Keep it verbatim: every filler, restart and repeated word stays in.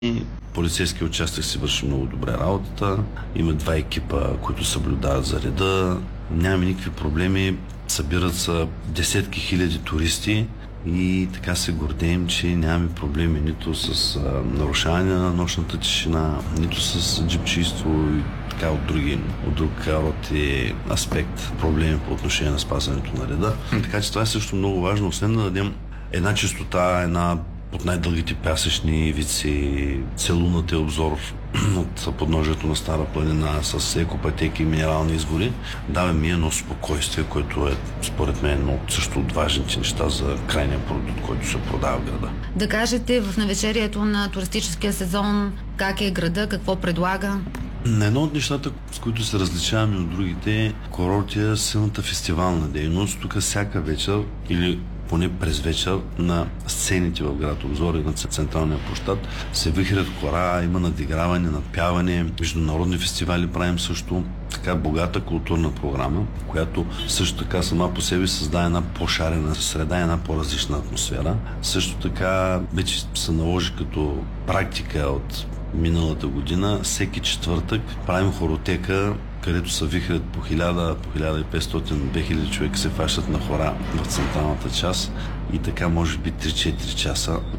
Полицейския участък си върши много добре работата. Има два екипа, които съблюдават за реда. Нямаме никакви проблеми. Събират се десетки хиляди туристи и така се гордеем, че нямаме проблеми нито с а, нарушаване на нощната тишина, нито с джипчийство и така от други, от друг род и аспект проблеми по отношение на спазването на реда. Така че това е също много важно, освен да дадем една чистота, една от най-дългите пясъчни ивици, целунът е обзор от подножието на Стара планина с екопътеки и минерални извори, дава ми едно спокойствие, което е според мен едно също от важните неща за крайния продукт, който се продава в града. Да кажете в навечерието на туристическия сезон как е града, какво предлага? Едно от нещата, с които се различаваме от другите курорти, е силната фестивална дейност. Тук всяка вечер или поне през вечер на сцените в град Обзор и на централния площад се вихрят хора, има надиграване, надпяване, международни фестивали правим също. Така богата културна програма, която също така сама по себе създава една по-шарена среда и една по-различна атмосфера. Също така вече се наложи като практика от миналата година, всеки четвъртък правим хоротека, където се вихрят по хиляда, по хиляда и петстотин, две хиляди човека се фащат на хора в централната част и така може би три-четири часа